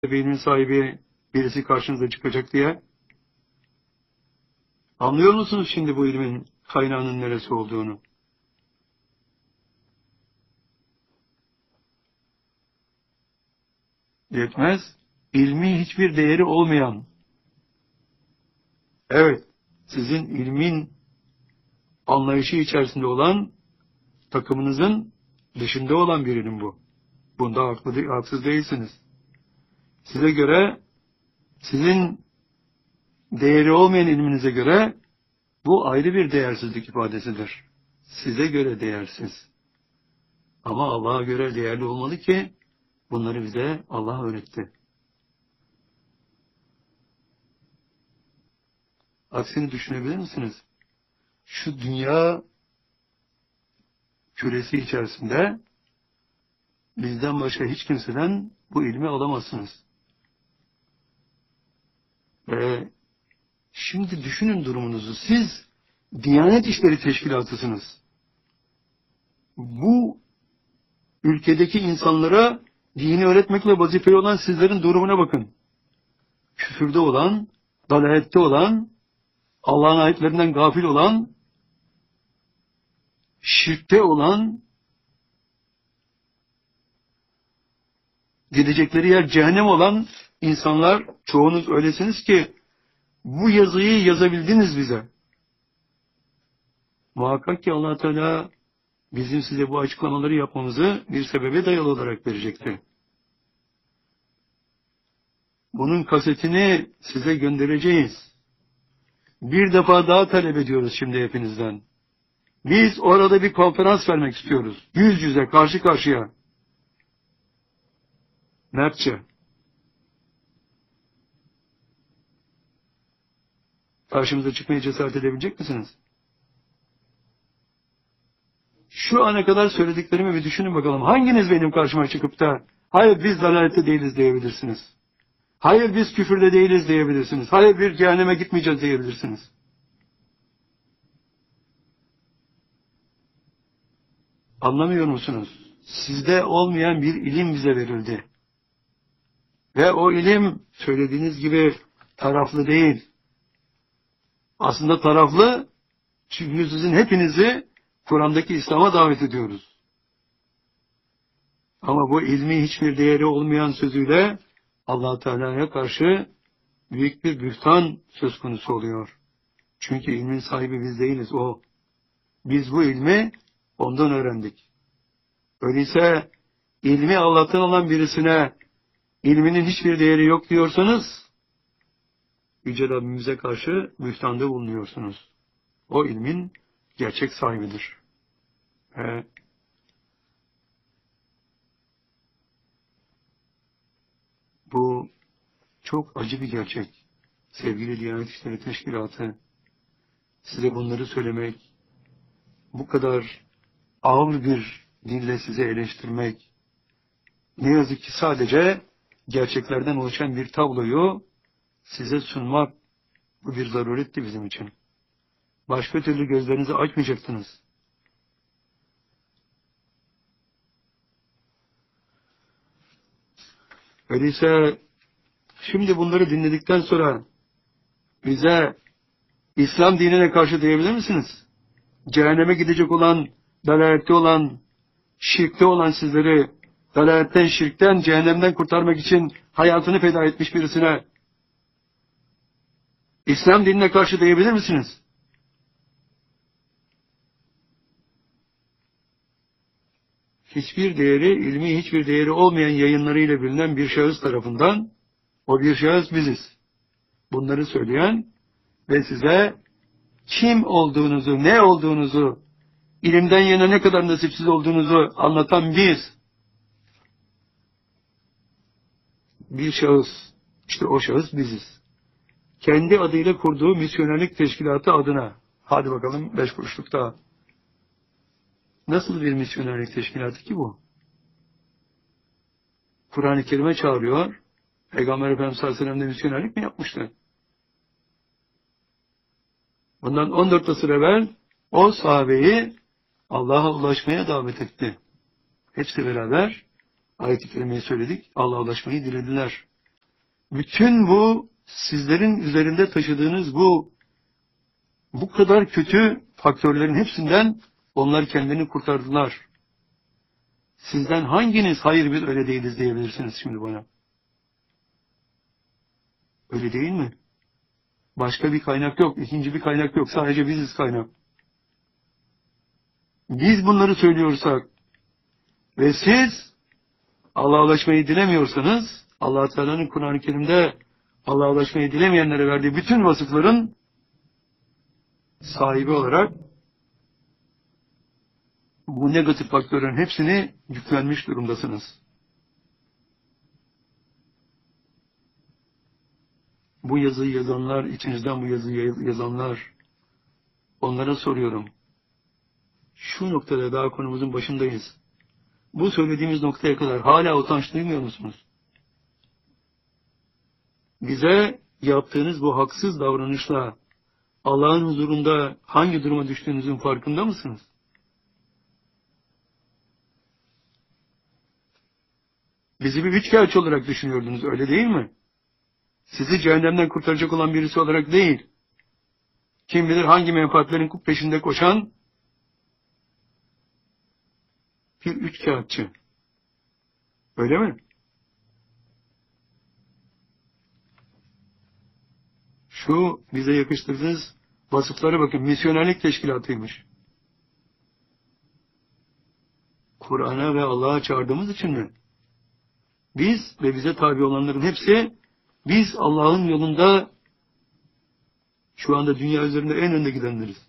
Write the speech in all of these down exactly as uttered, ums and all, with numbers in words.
beynin sahibi birisi karşınıza çıkacak diye. Anlıyor musunuz şimdi bu ilmin kaynağının neresi olduğunu? Yetmez. İlmi hiçbir değeri olmayan, evet, sizin ilmin anlayışı içerisinde olan, takımınızın dışında olan bir ilim bu. Bunda haklı, haksız değilsiniz. Size göre, sizin değeri olmayan ilminize göre bu ayrı bir değersizlik ifadesidir. Size göre değersiz. Ama Allah'a göre değerli olmalı ki bunları bize Allah öğretti. Aksini düşünebilir misiniz? Şu dünya küresi içerisinde bizden başka hiç kimseden bu ilmi alamazsınız. Ve şimdi düşünün durumunuzu. Siz Diyanet İşleri Teşkilatısınız. Bu ülkedeki insanlara dini öğretmekle vazifeli olan sizlerin durumuna bakın. Küfürde olan, dalalette olan, Allah'ın ayetlerinden gafil olan, şirkte olan, gidecekleri yer cehennem olan insanlar, çoğunuz öylesiniz ki bu yazıyı yazabildiniz bize. Muhakkak ki Allah Teala bizim size bu açıklamaları yapmamızı bir sebebe dayalı olarak verecekti. Bunun kasetini size göndereceğiz. Bir defa daha talep ediyoruz şimdi hepinizden. Biz orada bir konferans vermek istiyoruz. Yüz yüze, karşı karşıya. Mertçe. Karşımıza çıkmaya cesaret edebilecek misiniz? Şu ana kadar söylediklerimi bir düşünün bakalım. Hanginiz benim karşıma çıkıp da hayır biz dalalette değiliz diyebilirsiniz? Hayır biz küfürde değiliz diyebilirsiniz? Hayır bir cehenneme gitmeyeceğiz diyebilirsiniz? Anlamıyor musunuz? Sizde olmayan bir ilim bize verildi. Ve o ilim söylediğiniz gibi taraflı değil. Aslında taraflı, çünkü sizin hepinizi Kur'an'daki İslam'a davet ediyoruz. Ama bu ilmi hiçbir değeri olmayan sözüyle Allah Teala'ya karşı büyük bir bühtan söz konusu oluyor. Çünkü ilmin sahibi biz değiliz, o. Biz bu ilmi ondan öğrendik. Öyleyse ilmi Allah'tan alan birisine ilminin hiçbir değeri yok diyorsanız Yüce Rabbimize karşı bühtanda bulunuyorsunuz. O ilmin gerçek sahibidir. Ve bu çok acı bir gerçek. Sevgili Diyanet İşleri Teşkilatı, size bunları söylemek, bu kadar ağır bir dille size eleştirmek, ne yazık ki sadece gerçeklerden oluşan bir tabloyu size sunmak, bu bir zaruretti bizim için. Başka türlü gözlerinizi açmayacaktınız. Öyleyse şimdi bunları dinledikten sonra bize İslam dinine karşı diyebilir misiniz? Cehenneme gidecek olan, dalalette olan, şirkte olan sizleri, dalaletten, şirkten, cehennemden kurtarmak için hayatını feda etmiş birisine İslam dinine karşı diyebilir misiniz? Hiçbir değeri, ilmi hiçbir değeri olmayan yayınlarıyla bilinen bir şahıs tarafından, o bir şahıs biziz. Bunları söyleyen ve size kim olduğunuzu, ne olduğunuzu, ilimden yana ne kadar nasipsiz olduğunuzu anlatan biz. Bir şahıs, işte o şahıs biziz. Kendi adıyla kurduğu misyonerlik teşkilatı adına, hadi bakalım beş kuruşluk daha. Nasıl bir misyonerlik teşkilatı ki bu? Kur'an-ı Kerim'e çağırıyor. Peygamber Efendimiz sallallahu aleyhi ve sellem de misyonerlik mi yapmıştı? Bundan on dört asır evvel o sahabeyi Allah'a ulaşmaya davet etti. Hepsi beraber ayet-i kerimeyi söyledik. Allah'a ulaşmayı dilediler. Bütün bu sizlerin üzerinde taşıdığınız bu bu kadar kötü faktörlerin hepsinden onlar kendini kurtardılar. Sizden hanginiz hayır biz öyle değiliz diyebilirsiniz şimdi bana? Öyle değil mi? Başka bir kaynak yok, ikinci bir kaynak yok. Sadece biziz kaynak. Biz bunları söylüyorsak ve siz Allah'a ulaşmayı dilemiyorsanız, Allah Teala'nın Kur'an-ı Kerim'de Allah'a ulaşmayı dilemeyenlere verdiği bütün vasıfların sahibi olarak bu negatif faktörlerin hepsini yüklenmiş durumdasınız. Bu yazıyı yazanlar, içinizden bu yazıyı yazanlar, onlara soruyorum. Şu noktada daha konumuzun başındayız. Bu söylediğimiz noktaya kadar hala utanç duymuyor musunuz? Bize yaptığınız bu haksız davranışla Allah'ın huzurunda hangi duruma düştüğünüzün farkında mısınız? Bizi bir üçkağıtçı olarak düşünüyordunuz, öyle değil mi? Sizi cehennemden kurtaracak olan birisi olarak değil, kim bilir hangi menfaatlerin peşinde koşan bir üçkağıtçı. Öyle mi? Şu bize yakıştırdığınız vasıflara bakın, misyonerlik teşkilatıymış. Kur'an'a ve Allah'a çağırdığımız için mi? Biz ve bize tabi olanların hepsi, biz Allah'ın yolunda şu anda dünya üzerinde en önde gidenleriz.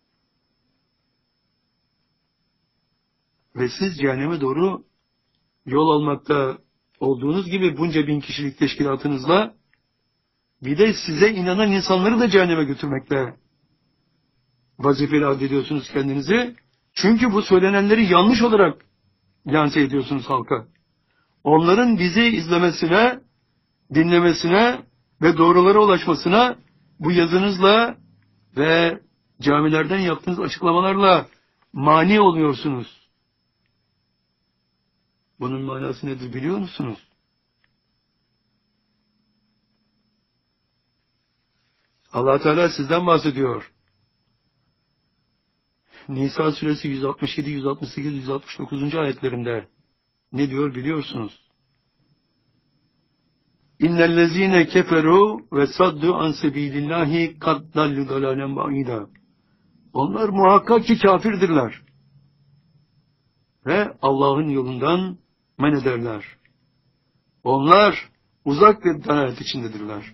Ve siz cehenneme doğru yol almakta olduğunuz gibi bunca bin kişilik teşkilatınızla bir de size inanan insanları da cehenneme götürmekle vazifeli addediyorsunuz kendinizi. Çünkü bu söylenenleri yanlış olarak lanse ediyorsunuz halka. Onların bizi izlemesine, dinlemesine ve doğrulara ulaşmasına bu yazınızla ve camilerden yaptığınız açıklamalarla mani oluyorsunuz. Bunun manası nedir biliyor musunuz? Allah Teala sizden bahsediyor. Nisa suresi yüz altmış yedi, yüz altmış sekiz, yüz altmış dokuz. ayetlerinde ne diyor biliyorsunuz? İnnellezîne keferû ve saddu an sebîlillâhi kad dallu dalâlen ba'îdâ. Onlar muhakkak ki kafirdirler. Ve Allah'ın yolundan men ederler. Onlar uzak bir dalalet içindedirler.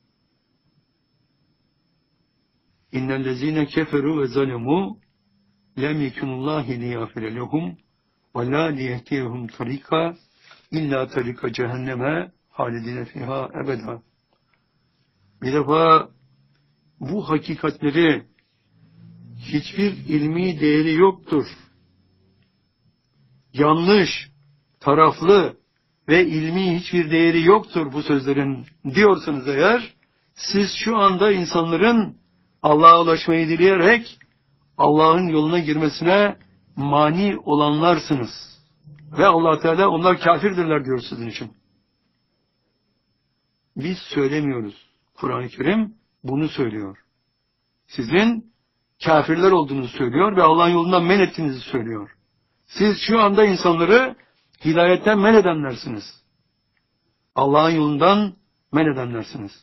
İnnellezîne keferû ve zalemû lem yekunullâhi liyâfire lehum ve lâ liyehdiyehum tarîka illâ tarîka cehenneme halidine fiha ebeda. Bir defa bu hakikatleri hiçbir ilmi değeri yoktur. Yanlış, taraflı ve ilmi hiçbir değeri yoktur bu sözlerin diyorsanız eğer, siz şu anda insanların Allah'a ulaşmayı dileyerek Allah'ın yoluna girmesine mani olanlarsınız. Ve Allah Teala onlar kafirdirler diyor sizin için. Biz söylemiyoruz. Kur'an-ı Kerim bunu söylüyor. Sizin kafirler olduğunuzu söylüyor ve Allah'ın yolundan men ettiğinizi söylüyor. Siz şu anda insanları hidayetten men edenlersiniz. Allah'ın yolundan men edenlersiniz.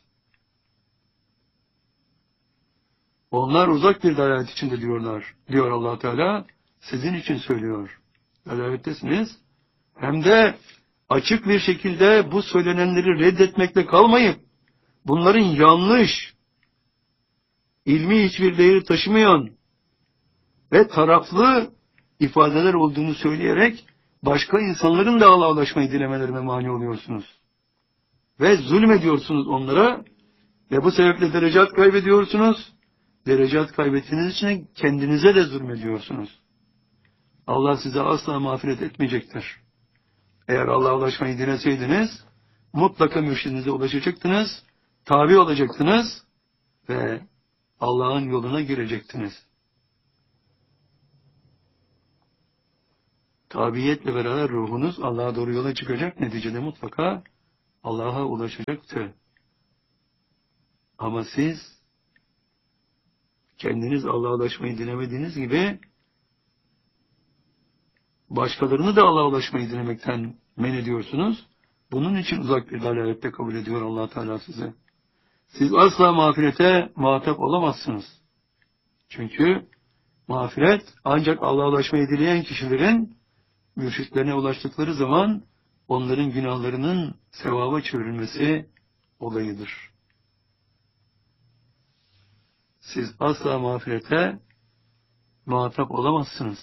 Onlar uzak bir dalalet içinde diyorlar, diyor Allah Teala. Sizin için söylüyor. Dalalettesiniz. Hem de açık bir şekilde bu söylenenleri reddetmekle kalmayıp, bunların yanlış, ilmi hiçbir değeri taşımayan ve taraflı ifadeler olduğunu söyleyerek başka insanların da Allah'a ulaşmayı dilemelerine mani oluyorsunuz. Ve zulmediyorsunuz onlara ve bu sebeple derecat kaybediyorsunuz. Derecat kaybettiğiniz için kendinize de zulmediyorsunuz. Allah size asla mağfiret etmeyecektir. Eğer Allah'a ulaşmayı dileseydiniz, mutlaka mürşidinize ulaşacaktınız, tabi olacaktınız ve Allah'ın yoluna girecektiniz. Tabiyetle beraber ruhunuz Allah'a doğru yola çıkacak, neticede mutlaka Allah'a ulaşacaktı. Ama siz kendiniz Allah'a ulaşmayı dilemediğiniz gibi başkalarını da Allah'a ulaşmayı dilemekten men ediyorsunuz. Bunun için uzak bir dalalette kabul ediyor Allah Teala sizi. Siz asla mağfirete muhatap olamazsınız. Çünkü mağfiret ancak Allah'a ulaşmayı dileyen kişilerin mürşitlerine ulaştıkları zaman onların günahlarının sevaba çevrilmesi olayıdır. Siz asla mağfirete muhatap olamazsınız.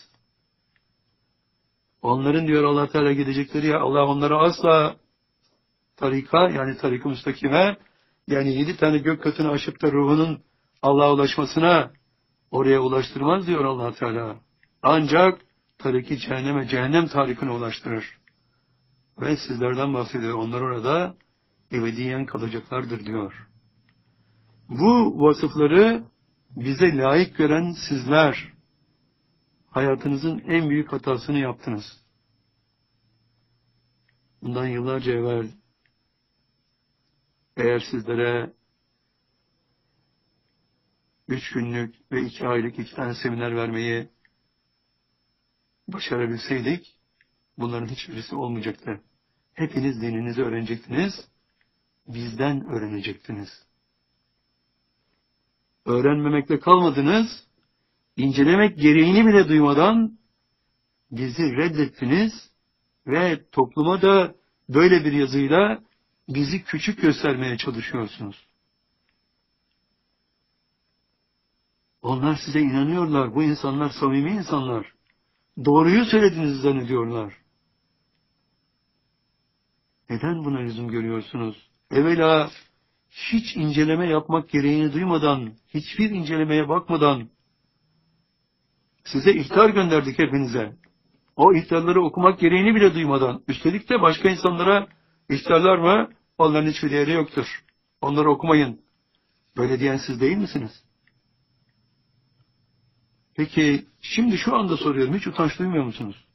Onların diyor Allah Teala gidecekleri ya Allah onları asla tarika yani tarik-ı müstakime yani yedi tane gök katını aşıp da ruhunun Allah'a ulaşmasına oraya ulaştırmaz diyor Allah Teala. Ancak tariki cehenneme, cehennem tarikine ulaştırır. Ve sizlerden bahsediyor. Onlar orada ebediyen kalacaklardır diyor. Bu vasıfları bize layık gören sizler hayatınızın en büyük hatasını yaptınız. Bundan yıllarca evvel eğer sizlere üç günlük ve iki aylık iki tane seminer vermeyi başarabilseydik bunların hiçbirisi olmayacaktı. Hepiniz dininizi öğrenecektiniz, bizden öğrenecektiniz. Öğrenmemekle kalmadınız, incelemek gereğini bile duymadan bizi reddettiniz ve topluma da böyle bir yazıyla bizi küçük göstermeye çalışıyorsunuz. Onlar size inanıyorlar, bu insanlar samimi insanlar. Doğruyu söylediğinizi zannediyorlar. Neden buna lüzum görüyorsunuz? Evvela hiç inceleme yapmak gereğini duymadan, hiçbir incelemeye bakmadan size ihtar gönderdik hepinize. O ihtarları okumak gereğini bile duymadan, üstelik de başka insanlara ihtarlar mı? Onların hiçbir değeri yoktur. Onları okumayın. Böyle diyen siz değil misiniz? Peki şimdi şu anda soruyorum, hiç utanç duymuyor musunuz?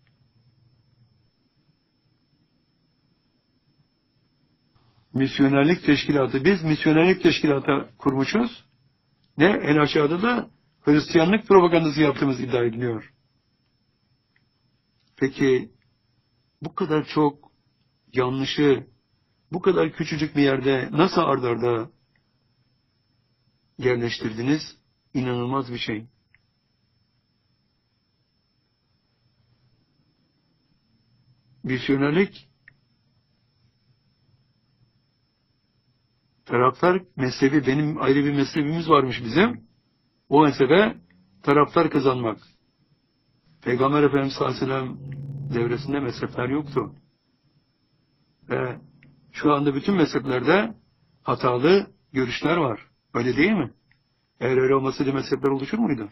Misyonerlik teşkilatı, biz misyonerlik teşkilatı kurmuşuz. Ne? En aşağıda da Hristiyanlık propagandası yaptığımız iddia ediliyor. Peki bu kadar çok yanlışı, bu kadar küçücük bir yerde nasıl ard arda yerleştirdiniz? İnanılmaz bir şey. Misyonerlik taraftar mezhebi, benim ayrı bir mezhebimiz varmış bizim. O mezhebe taraftar kazanmak. Peygamber Efendimiz sallallahu aleyhi ve sellem devresinde mezhepler yoktu. Ve şu anda bütün mezheplerde hatalı görüşler var. Öyle değil mi? Eğer öyle olmasaydı mezhepler oluşur muydu?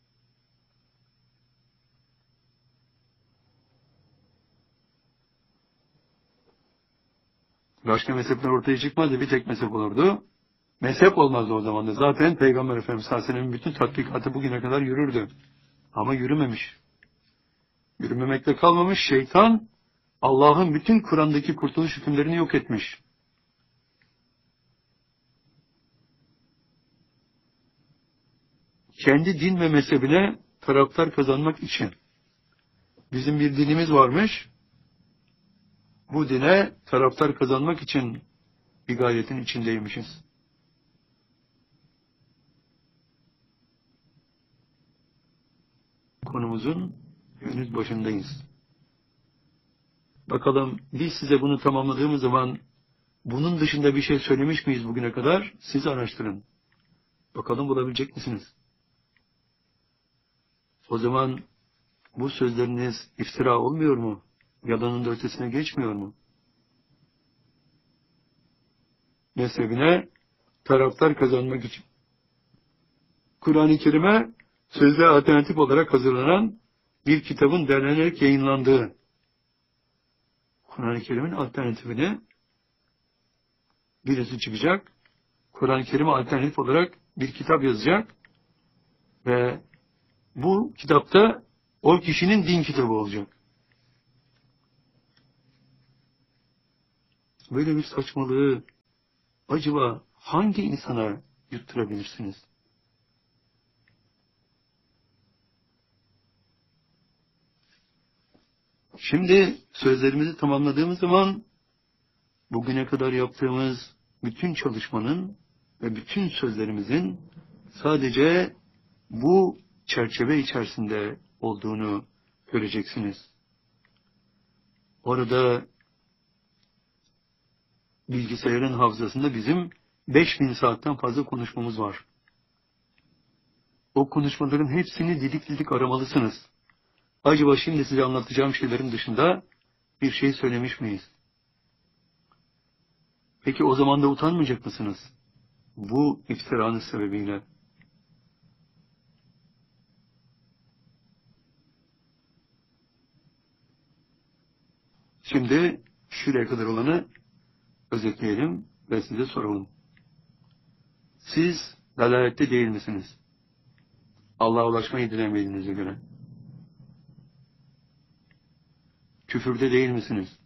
Başka mezhepler ortaya çıkmazdı. Bir tek mezhep olurdu. Mezhep olmazdı o zaman da. Zaten Peygamber Efendimiz sallallahu aleyhi ve sellem'in bütün tatbikatı bugüne kadar yürürdü. Ama yürümemiş. Yürümemekle kalmamış, şeytan Allah'ın bütün Kur'an'daki kurtuluş hükümlerini yok etmiş. Kendi din ve mezhebine taraftar kazanmak için. Bizim bir dinimiz varmış. Bu dine taraftar kazanmak için bir gayretin içindeymişiz. Konumuzun henüz başındayız. Bakalım biz size bunu tamamladığımız zaman bunun dışında bir şey söylemiş miyiz bugüne kadar? Siz araştırın. Bakalım bulabilecek misiniz? O zaman bu sözleriniz iftira olmuyor mu? Yalanın da ötesine geçmiyor mu? Mezhebine taraftar kazanmak için. Kur'an-ı Kerim'e sözde alternatif olarak hazırlanan bir kitabın derlenerek yayınlandığı, Kur'an-ı Kerim'in alternatifini birisi çıkacak, Kur'an-ı Kerim'e alternatif olarak bir kitap yazacak ve bu kitapta o kişinin din kitabı olacak. Böyle bir saçmalığı acaba hangi insana yutturabilirsiniz? Şimdi sözlerimizi tamamladığımız zaman bugüne kadar yaptığımız bütün çalışmanın ve bütün sözlerimizin sadece bu çerçeve içerisinde olduğunu göreceksiniz. Orada bilgisayarın hafızasında bizim beş bin saatten fazla konuşmamız var. O konuşmaların hepsini didik didik aramalısınız. Acaba şimdi size anlatacağım şeylerin dışında bir şey söylemiş miyiz? Peki o zaman da utanmayacak mısınız? Bu iftiranız sebebiyle. Şimdi şuraya kadar olanı özetleyelim ve size soralım. Siz dalalette değil misiniz? Allah'a ulaşmayı dilemediğinize göre. Küfürde değil misiniz?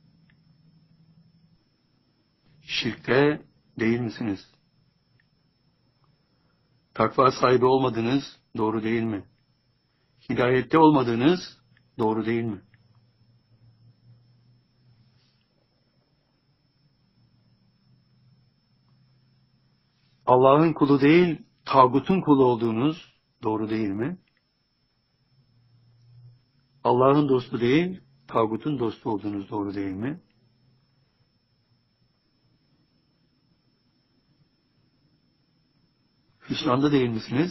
Şirkte değil misiniz? Takva sahibi olmadınız, doğru değil mi? Hidayette olmadığınız, doğru değil mi? Allah'ın kulu değil, tağutun kulu olduğunuz, doğru değil mi? Allah'ın dostu değil, tağutun dostu olduğunuz doğru değil mi? Hüsranda değil misiniz?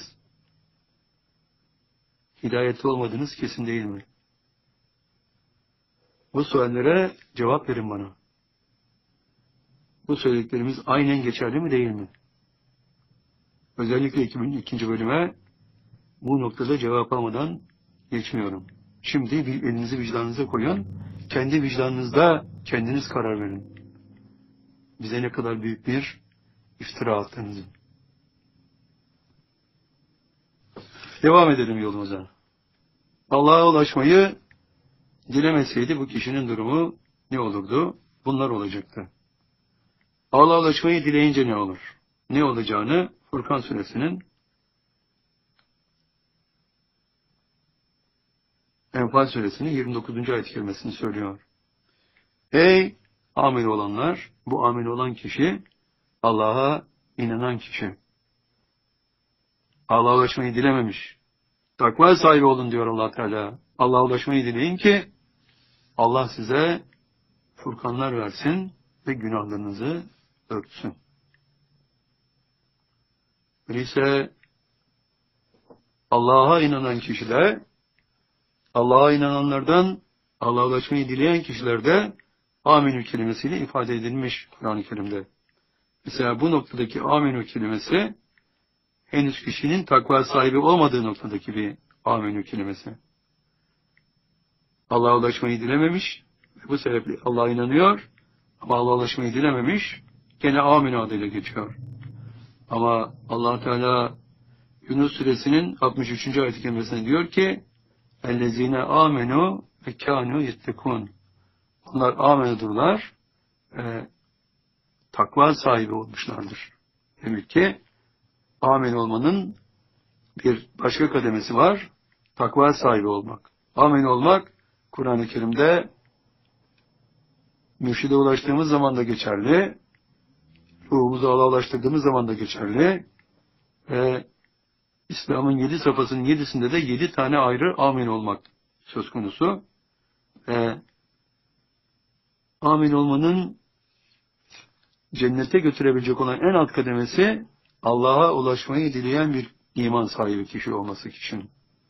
Hidayette olmadığınız kesin değil mi? Bu sorulara cevap verin bana. Bu söylediklerimiz aynen geçerli mi değil mi? Özellikle iki bin ikinci bölüme bu noktada cevap almadan geçmiyorum. Şimdi bir elinizi vicdanınıza koyun. Kendi vicdanınızda kendiniz karar verin. Bize ne kadar büyük bir iftira attığınızı. Devam edelim yolumuza. Allah'a ulaşmayı dilemeseydi bu kişinin durumu ne olurdu? Bunlar olacaktı. Allah'a ulaşmayı dileyince ne olur? Ne olacağını Furkan Suresinin Enfal Suresinin yirmi dokuzuncu ayet-i kerimesini söylüyor. Ey amel olanlar, bu amel olan kişi Allah'a inanan kişi. Allah'a ulaşmayı dilememiş. Takva sahibi olun diyor Allah Teala. Allah'a ulaşmayı dileyin ki Allah size furkanlar versin ve günahlarınızı örtsün. Öyleyse Allah'a inanan kişiler, Allah'a inananlardan Allah'a ulaşmayı dileyen kişilerde amenü kelimesiyle ifade edilmiş Kur'an-ı Kerim'de. Mesela bu noktadaki amenü kelimesi henüz kişinin takva sahibi olmadığı noktadaki bir amenü kelimesi. Allah'a ulaşmayı dilememiş ve bu sebeple Allah'a inanıyor ama Allah'a ulaşmayı dilememiş, gene amenü adıyla geçiyor. Ama Allah Teala Yunus Suresinin altmış üçüncü ayet-i kerimesinde diyor ki اَلَّذ۪ينَ آمَنُوا وَكَانُوا يَتَّقُونَ Onlar amenudurlar, e, takva sahibi olmuşlardır. Demek ki amen olmanın bir başka kademesi var, takva sahibi olmak. Amen olmak, Kur'an-ı Kerim'de mürşide ulaştığımız zaman da geçerli, ruhumuzu Allah'a ulaştırdığımız zaman da geçerli ve İslam'ın yedi safhasının yedisinde de yedi tane ayrı amin olmak söz konusu. Ve amin olmanın cennete götürebilecek olan en alt kademesi Allah'a ulaşmayı dileyen bir iman sahibi kişi olması için.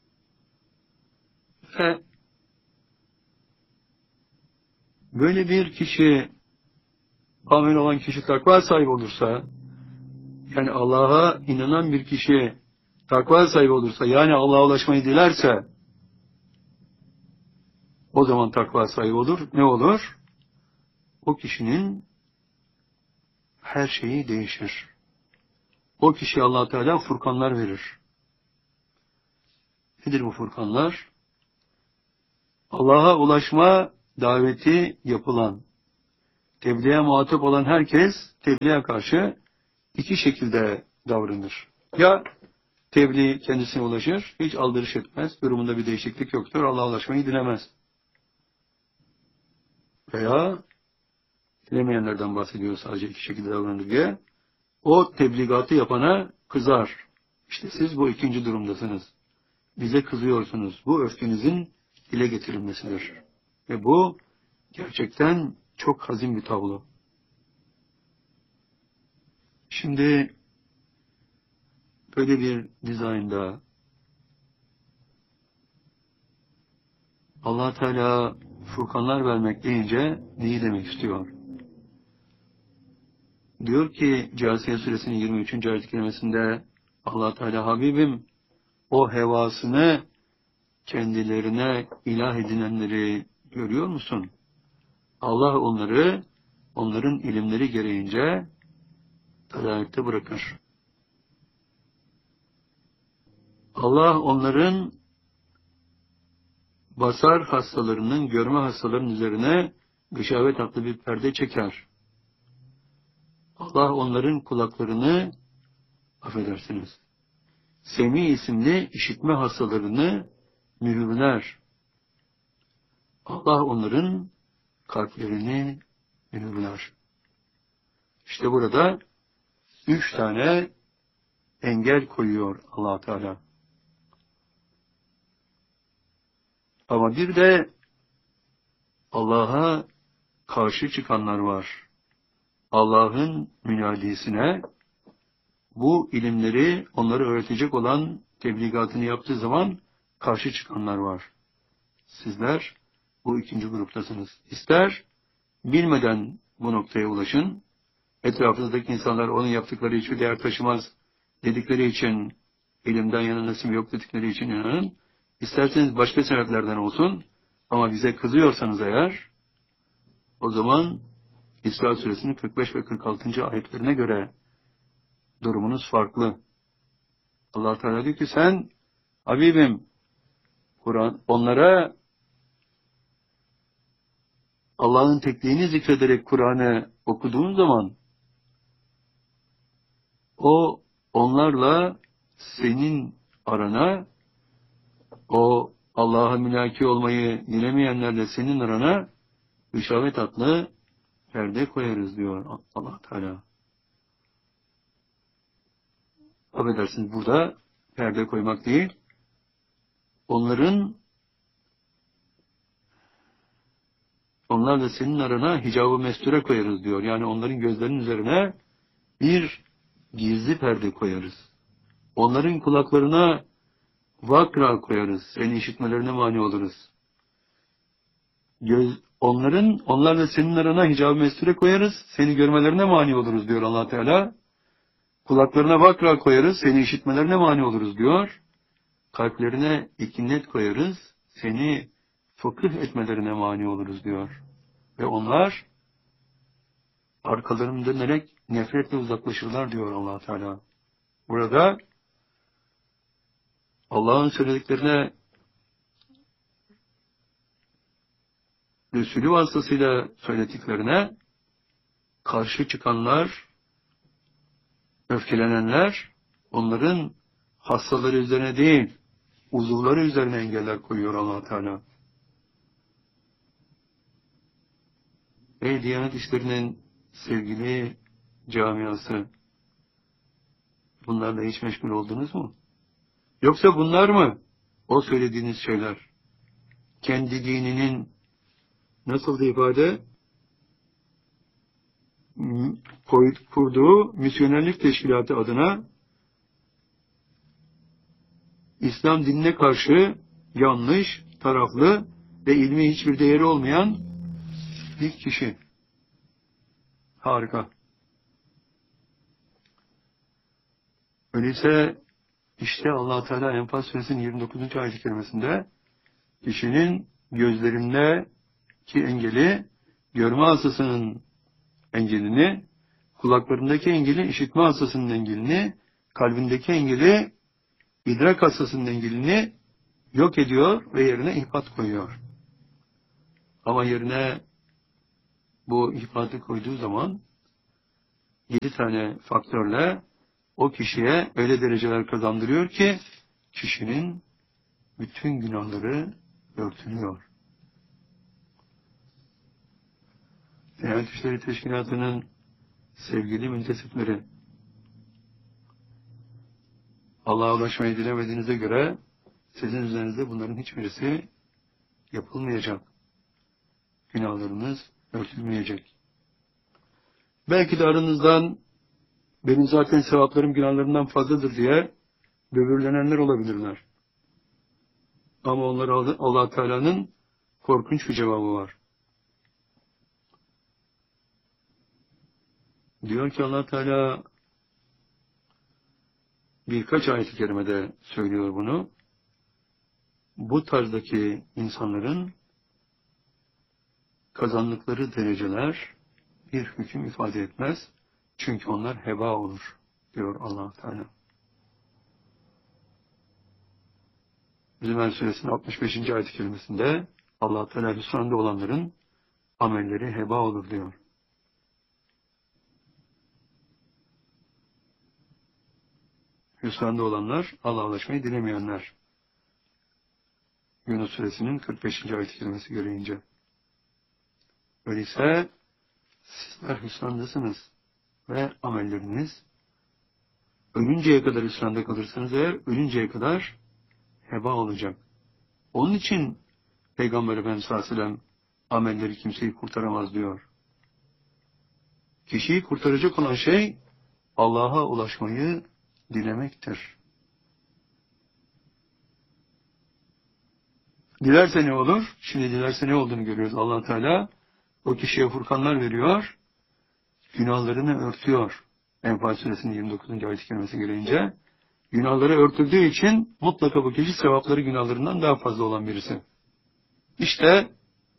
Ve böyle bir kişi, amin olan kişi takva sahibi olursa, yani Allah'a inanan bir kişi takva sahibi olursa, yani Allah'a ulaşmayı dilerse, o zaman takva sahibi olur. Ne olur? O kişinin her şeyi değişir. O kişiye Allah Teala furkanlar verir. Nedir bu furkanlar? Allah'a ulaşma daveti yapılan, tebliğe muhatap olan herkes tebliğe karşı iki şekilde davranır. Ya tebliğ kendisine ulaşır, hiç aldırış etmez, durumunda bir değişiklik yoktur, Allah'a ulaşmayı dilemez. Veya dilemeyenlerden bahsediyor sadece iki şekilde davranır diye. O tebligatı yapana kızar. İşte siz bu ikinci durumdasınız. Bize kızıyorsunuz. Bu öfkenizin dile getirilmesidir. Ve bu gerçekten çok hazin bir tablo. Şimdi böyle bir dizaynda Allah Teala Furkanlar vermek deyince neyi demek istiyor? Diyor ki Câsiye Suresinin yirmi üçüncü ayet-i kerimesinde Allah Teala Habibim o hevasını kendilerine ilah edinenleri görüyor musun? Allah onları onların ilimleri gereğince talayette bırakır. Allah onların basar hastalarının, görme hastalarının üzerine gışavet adlı bir perde çeker. Allah onların kulaklarını, affedersiniz, Semi isimli işitme hastalarını mühürler. Allah onların kalplerini mühürler. İşte burada üç tane engel koyuyor Allah Teala. Ama bir de Allah'a karşı çıkanlar var. Allah'ın münadisine bu ilimleri onları öğretecek olan tebligatını yaptığı zaman karşı çıkanlar var. Sizler bu ikinci gruptasınız. İster bilmeden bu noktaya ulaşın, etrafınızdaki insanlar onun yaptıkları hiçbir değer taşımaz dedikleri için, ilimden yana nasip yok dedikleri için inanın, İsterseniz başka sebeplerden olsun ama bize kızıyorsanız eğer, o zaman İsra Suresinin kırk beş ve kırk altıncı ayetlerine göre durumunuz farklı. Allah Teala diyor ki sen Habibim Kur'an onlara Allah'ın tekliğini zikrederek Kur'an'ı okuduğun zaman o onlarla senin arana, o Allah'a mülaki olmayı dilemeyenlerle senin arana gışavet adlı perde koyarız diyor Allah Teala. Affedersiniz, burada perde koymak değil, onların onlarla senin arana hicab-ı mesture koyarız diyor. Yani onların gözlerinin üzerine bir gizli perde koyarız. Onların kulaklarına vakra koyarız. Seni işitmelerine mani oluruz. Göz, onların, onlarla senin arana hicab-ı mesture koyarız. Seni görmelerine mani oluruz diyor Allah Teala. Kulaklarına vakra koyarız. Seni işitmelerine mani oluruz diyor. Kalplerine ikinet koyarız. Seni fıkıh etmelerine mani oluruz diyor. Ve onlar arkalarını dönerek nefretle uzaklaşırlar diyor Allah Teala. Burada Allah'ın söylediklerine Resulü vasıtasıyla söylediklerine karşı çıkanlar, öfkelenenler, onların hastaları üzerine değil, uzuvları üzerine engeller koyuyor Allah Teala. Ey Diyanet İşleri'nin sevgili camiası, bunlarla hiç meşgul oldunuz mu? Yoksa bunlar mı o söylediğiniz şeyler? Kendi dininin nasıl da ifade kurduğu misyonerlik teşkilatı adına İslam dinine karşı yanlış, taraflı ve ilmi hiçbir değeri olmayan bir kişi. Harika. Öyleyse işte Allah Teala Enfal Suresinin yirmi dokuzuncu ayet-i kerimesinde kişinin gözlerindeki engeli, görme hastasının engelini, kulaklarındaki engeli, işitme hastasının engelini, kalbindeki engeli, idrak hastasının engelini yok ediyor ve yerine ihbat koyuyor. Ama yerine bu ifatı koyduğu zaman yedi tane faktörle o kişiye öyle dereceler kazandırıyor ki kişinin bütün günahları örtülüyor. Diyanet İşleri Teşkilatı'nın sevgili müntesipleri, Allah'a ulaşmayı dilemediğinize göre sizin üzerinizde bunların hiçbirisi yapılmayacak. Günahlarınız örtülmeyecek. Belki de aranızdan benim zaten sevaplarım günahlarımdan fazladır diye böbürlenenler olabilirler. Ama onlara Allah Teala'nın korkunç bir cevabı var. Diyor ki Allah Teala birkaç ayet-i kerimede söylüyor bunu. Bu tarzdaki insanların kazandıkları dereceler bir hüküm ifade etmez. Çünkü onlar heba olur diyor Allah Teala. Zümer Suresinin altmış beşinci ayet-i kerimesinde Allah Teala hüsranda olanların amelleri heba olur diyor. Hüsranda olanlar Allah'a ulaşmayı dilemeyenler. Yunus Suresinin kırk beşinci ayet-i kerimesi gereğince. Öyleyse sizler hüsrandasınız ve amelleriniz ölünceye kadar hüsranda kalırsanız eğer ölünceye kadar heba olacak. Onun için Peygamber Efendimiz sallallahu aleyhi ve sellem amelleri kimseyi kurtaramaz diyor. Kişiyi kurtaracak olan şey Allah'a ulaşmayı dilemektir. Dilerse ne olur? Şimdi dilerse ne olduğunu görüyoruz. Allah Teala o kişiye furkanlar veriyor, günahlarını örtüyor. Enfal Suresinin yirmi dokuzuncu ayet-i kerimesi gereğince günahları örtüldüğü için mutlaka bu kişi sevapları günahlarından daha fazla olan birisi. İşte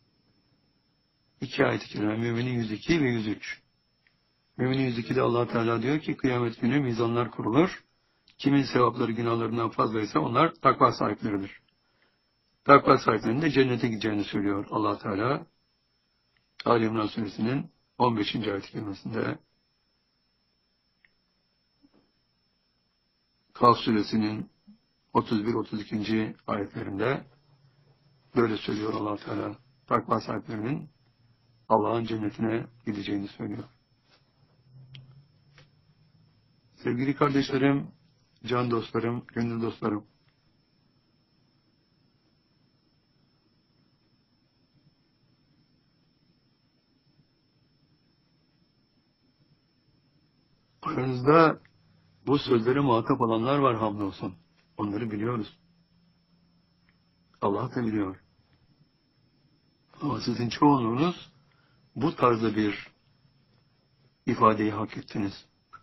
iki ayet-i kerime, Müminin yüz iki ve yüz üç. Müminin yüz ikide Allah Teala diyor ki kıyamet günü mizanlar kurulur. Kimin sevapları günahlarından fazlaysa onlar takva sahipleridir. Takva sahiplerinin de cennete gideceğini söylüyor Allah Teala. Ali İmran Suresinin on beşinci ayet-i kerimesinde, Kaf Suresinin otuz bir otuz ikinci ayetlerinde böyle söylüyor Allah Teala. Takva sahiplerinin Allah'ın cennetine gideceğini söylüyor. Sevgili kardeşlerim, can dostlarım, gönül dostlarım, aranızda bu sözlere muhatap olanlar var hamdolsun. Onları biliyoruz. Allah da biliyor. Ama sizin çoğunluğunuz bu tarzda bir ifadeyi hak ettiniz.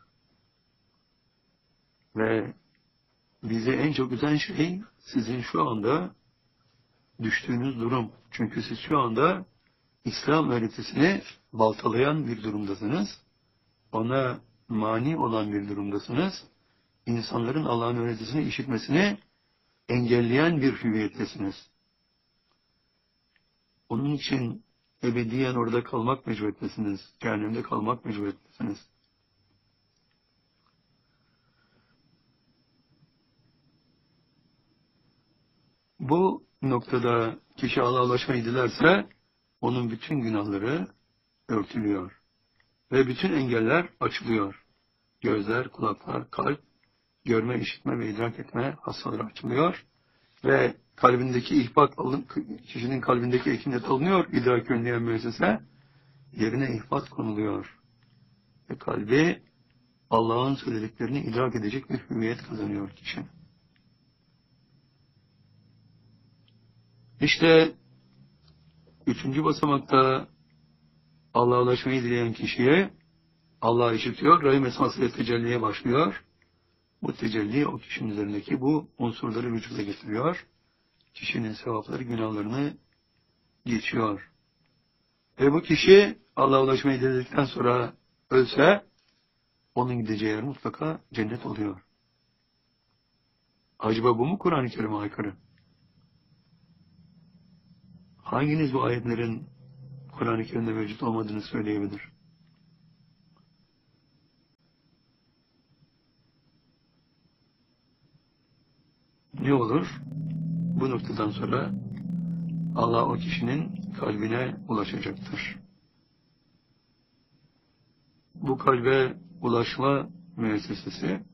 Ve bize en çok üzen şey sizin şu anda düştüğünüz durum. Çünkü siz şu anda İslam öğretisini baltalayan bir durumdasınız. Ona mani olan bir durumdasınız. İnsanların Allah'ın öğretisini işitmesini engelleyen bir hüviyettesiniz. Onun için ebediyen orada kalmak mecburiyettesiniz. Cehennemde kalmak mecburiyettesiniz. Bu noktada kişi Allah'a ulaşmayı dilerse onun bütün günahları örtülüyor. Ve bütün engeller açılıyor. Gözler, kulaklar, kalp, görme, işitme ve idrak etme hastaları açılıyor. Ve kalbindeki ihbat alın, kişinin kalbindeki ekinet alınıyor, idrak önleyen müessese, yerine ihbat konuluyor. Ve kalbi Allah'ın söylediklerini idrak edecek bir hüviyet kazanıyor kişi. İşte üçüncü basamakta Allah'a ulaşmayı dileyen kişiye Allah işitiyor, rahim esmasıyla tecelliye başlıyor. Bu tecelli o kişinin üzerindeki bu unsurları vücuda getiriyor. Kişinin sevapları, günahlarını geçiyor. Ve bu kişi Allah'a ulaşmayı diledikten sonra ölse onun gideceği yer mutlaka cennet oluyor. Acaba bu mu Kur'an-ı Kerim'e aykırı? Hanginiz bu ayetlerin Kur'an-ı Kerim'de mevcut olmadığını söyleyebilir. Ne olur? Bu noktadan sonra Allah o kişinin kalbine ulaşacaktır. Bu kalbe ulaşma müessesesi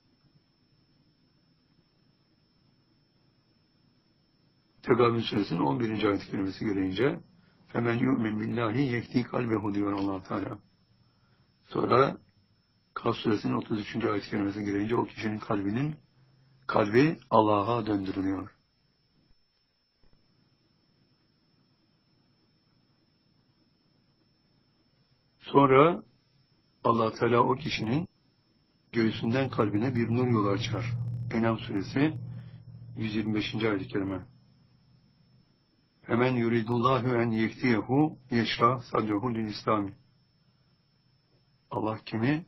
Tegabün Suresinin on birinci ayet-i kerimesi gereğince hemen yu'min billahi yehdi kalbehu diyor Allah Teala. Sonra Kaf Suresinin otuz üçüncü ayet-i kerimesi gereğince o kişinin kalbinin kalbi Allah'a döndürülüyor. Sonra Allah Teala o kişinin göğsünden kalbine bir nur yolu açar. En'am Suresi yüz yirmi beşinci ayet-i kerime. Hemen yuridullahu en yehdiyehu yeşra sadrehu lil İslami. Allah kimi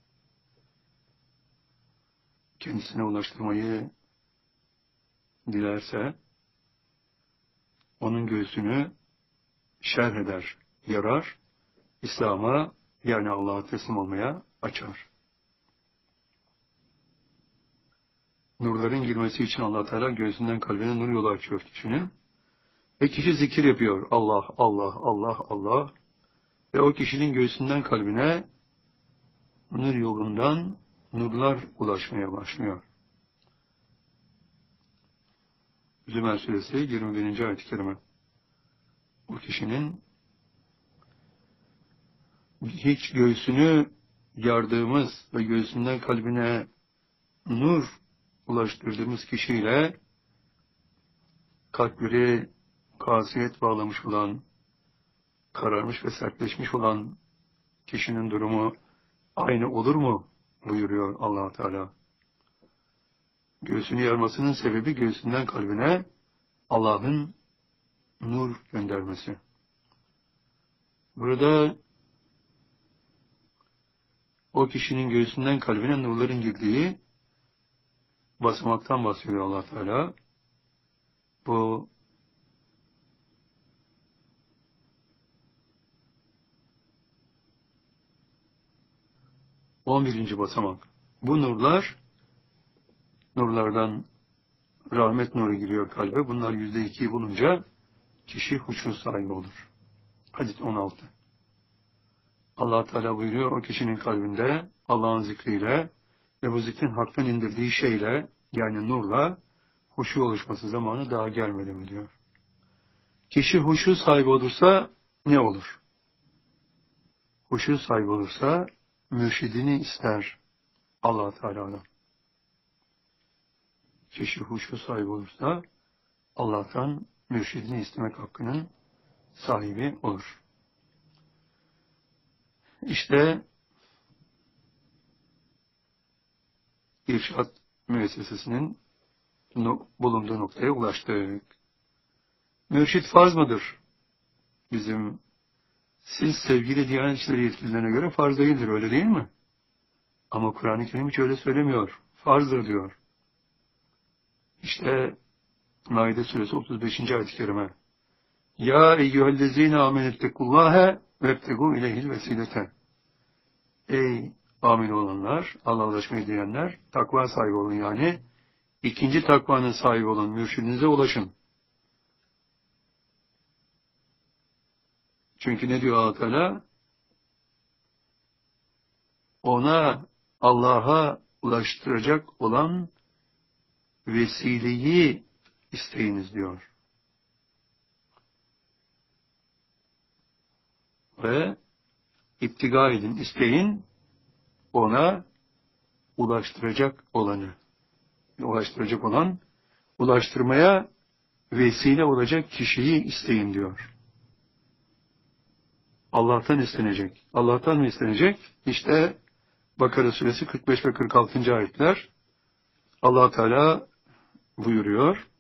kendisine ulaştırmayı dilerse onun göğsünü şerh eder, yarar, İslam'a yani Allah'a teslim olmaya açar. Nurların girmesi için Allah Teala göğsünden kalbine nur yolu açıyor kişinin. Ve kişi zikir yapıyor. Allah, Allah, Allah, Allah. Ve o kişinin göğsünden kalbine nur yolundan nurlar ulaşmaya başlıyor. Zümer Suresi yirmi birinci ayet-i kerime. O kişinin hiç göğsünü yardığımız ve göğsünden kalbine nur ulaştırdığımız kişiyle kalpleri kasiyet bağlamış olan, kararmış ve sertleşmiş olan kişinin durumu aynı olur mu? Buyuruyor Allah Teala. Göğsünü yarmasının sebebi göğsünden kalbine Allah'ın nur göndermesi. Burada o kişinin göğsünden kalbine nurların girdiği basamaktan bahsediyor Allah Teala. Bu on birinci basamak. Bu nurlar, nurlardan rahmet nuru giriyor kalbe. Bunlar yüzde ikiyi bulunca kişi huşu sahibi olur. Hadis on altı. Allah Teala buyuruyor, o kişinin kalbinde Allah'ın zikriyle ve bu zikrin haktan indirdiği şeyle, yani nurla, huşu oluşması zamanı daha gelmedi mi diyor. Kişi huşu sahibi olursa ne olur? Huşu sahibi olursa mürşidini ister Allah Teala'dan. Kişi huşu sahibi olursa Allah'tan mürşidini istemek hakkının sahibi olur. İşte irşad müessesesinin bulunduğu noktaya ulaştık. Mürşid farz mıdır? Bizim siz sevgili Diyanet İşleri yetkililerine göre farz değildir, öyle değil mi? Ama Kur'an-ı Kerim hiç öyle söylemiyor. Farzdır diyor. İşte Maide Suresi otuz beşinci ayet-i kerime. Ya eyyühellezine amenettekullâhe vebtegû ileyhil vesilete. Ey amin olanlar, Allah'a ulaşmayı diyenler, takva sahibi olun yani. İkinci takvanın sahibi olan mürşidinize ulaşın. Çünkü ne diyor Allah Teala? Ona Allah'a ulaştıracak olan vesileyi isteyiniz diyor. Ve iptiga edin, isteyin, ona ulaştıracak olanı. Ulaştıracak olan, ulaştırmaya vesile olacak kişiyi isteyin diyor. Allah'tan istenecek. Allah'tan mı istenecek? İşte Bakara Suresi kırk beş ve kırk altıncı ayetler Allah Teala buyuruyor.